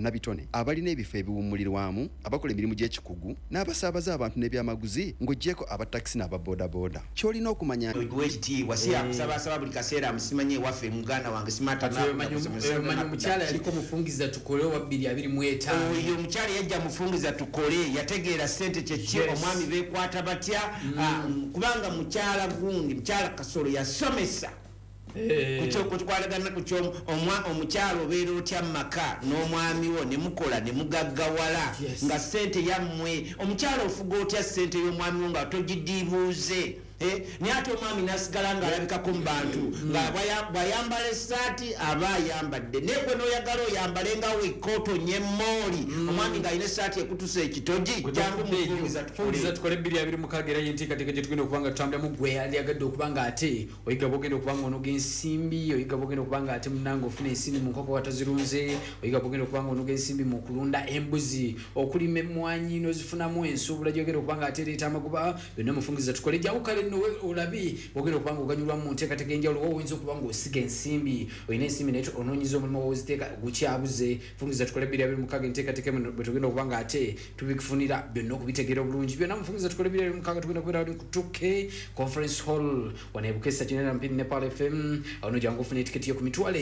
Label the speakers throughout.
Speaker 1: bannabitone abalina ebifo ebiwummulirwamu abakola emirimu gy'ekikugu n'abasaabaza abantu n'ebyamaguzi ng'oggyeko abatakisi n'ababoodaboda ky'olina okumanya
Speaker 2: ekitiibwa si yakusabasaba buli kaseera amusimanye ewaffe muganda wange
Speaker 3: omukyala yaliko mufungiza tukole wa 225
Speaker 2: oyo omukyala yajja mufungiza tukole yategeera ssente kyeki omwami beekwata batya kubanga mukyala gundi mukyala Kasolo yasomesa kukwatagana kukyo omukyalo obeera otya maka n'omwami wo ne mukola ne mugaggawala nga ssente yammwe omukyalo ofuga otya ssente y'omwami wo nga togidiibuuze naye ate omwami nasigala ng'alabikako mu bantu nga bw'ayambala essaati aba ayambadde naye gwe n'oyagala oyambale nga weekooto nye mooli omwami ng'alina essaati ekutusa ekitogi jangu mufungiza
Speaker 3: tukole 226 era yenteekateeka gye tugenda okuba nga tutambulamu gwe yali agadde okuba nga ate oyiga bwogenda okuba nga onoga ensimbi oyiga bwogenda okuba nga ate munange ofuna ensimbi mu nkoko watazirunze oyiga bwogenda okuba nga onoga ensimbi mu kulunda embuzi okulima emmwanyi n'ozifunamu ensuubula gyogenda okuba nga ate ereeta amagoba byonna mufungiza tukole jangu kale olabi bwogenda okuba nga oganyulwa mu nteekateeka enjawulo oyinza okuba nga osiga ensimbi olina ensimbi naye onoonyiza omulimu woziteeka gukyabuze fungiza tukole 226 enteekateeka bwe tugenda okuba nga ate tubikufunira byonna okubitegeera obulungi byonna mufungiza tukole 226 tugenda kubeera ku 2K conference hall wano ebukesa kinera mpini Nepal FM ono jangu ofuna etiketi yo ku mitwalo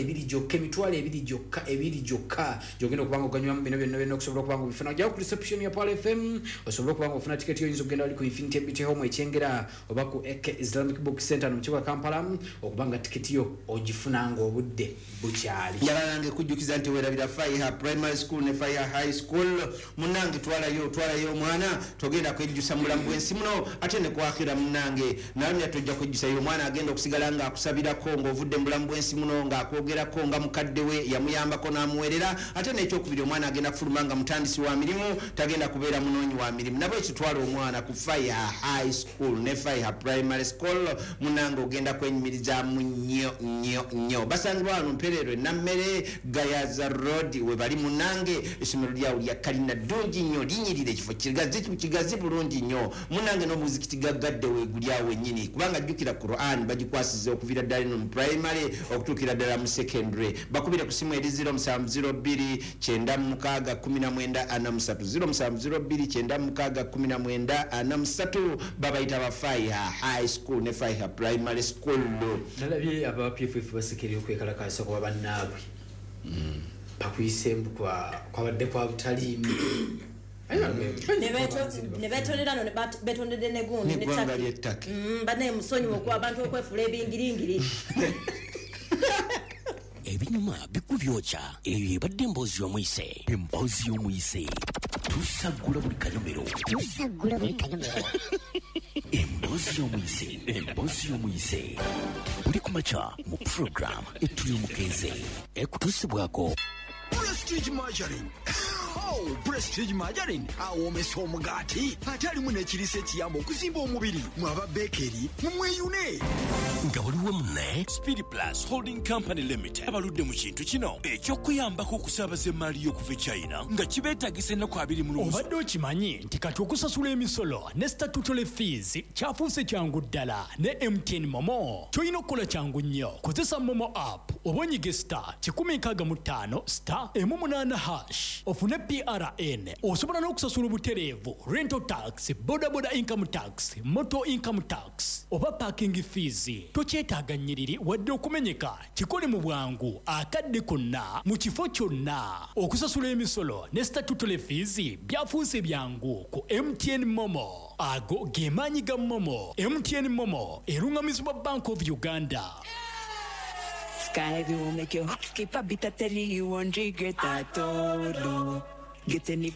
Speaker 3: 2 gyokka gyogenda okuba nga oganyulwamu bino byonna okusobola okuba nga obifuna ojjawo ku reception ya Nepal FM osobola okuba nga ofuna tiketi yo oyinza okugenda wali ku Infinity Beauty Home ekyengera oba ku Islamic Book Center mu kibuga Kampala okubanga tiketi yo ogifunanga obudde bukyali
Speaker 2: yalange kujjukiza nti werabira Faiha Primary School ne Faiha High School munange twalayo omwana togenda kwejjusa mulamu bwensi muno ate ne kwakira munange naye tojja kwejjusa yo omwana agenda okusigala nga akusabirako ng'ovudde mu bulamu bwensi muno ng'akwogerako nga mukadde we yamuyambako n'amuwerera ate n'ekyokubiri omwana agenda kufuluma nga mutandisi wa mirimu tagenda kubeera munoonyi wa mirimu nabwe ekitwala omwana ku Faiha High School ne Faiha Primary School munange ogenda kwenyumirizamu nnyo basangibwa wano Mperero Nammere Gayaza Road we bali munange essomero lyawo lya kalina ddungi nnyo linyirira ekifo kigazi bulungi nnyo munange n'omuzikiti gaggadde weegulyawo wennyini kubanga jjukira Quran bagikwasiza okuviira ddala eno mu primary okutuukira ddala mu secondary bakubire ku simu eri 0702 96 19 43 0702 96 19 43 babayita Faiha High School ne Faiha Primary School
Speaker 3: nalabye aba PFF basekeri okwekalakasa kwa bannaabwe pakwisembu kwa badde kwa butaliimi
Speaker 4: ne betondera no betondede ne gundi ne
Speaker 2: ttaki
Speaker 4: bane musonyi okwa abantu okwefula ebingiringiri
Speaker 5: ebinyuma bikubyocha eyo ebadde emboozi y'omuyise tusagula buli kanyomero emboozi y'omuyise buli kumaca mu program etuli omukeze ekutusibwako
Speaker 6: Prestige Margarine. Oh, Prestige Margarine. Awomesa omugaati ate alimu n'ekiriisa ekiyamba okuzimba omubiri mwaba bekeri mumweyune
Speaker 5: nga waliwo munne Speed Plus Holding Company Limited abaludde mu kintu kino ekyokuyambako okusaabaza emaali y'okuva China nga kibeetagisa ennaku 20
Speaker 7: obadde okimanyi nti kati okusasula emisolo ne statutory fees kyafuuse kyangu ddala ne MTN Momo kyolina okukola kyangu nnyo kozesa Momo app oba onyige star 165 star *8# ofune PRN osobola n'okusasula obutereevu rental tax bodaboda income tax motor income tax oba parking fees tokyetaaga nnyiriri wadde okumenyeka kikole mu bwangu akadde konna mu kifo kyonna okusasula emisolo ne statutory fees byafuuse byangu ku MTN Momo ago ge maanyi ga Momo MTN Momo erungamizibwa Bank of Uganda.
Speaker 8: Sky will make you skip a bit of telly you won't regret at all. Get any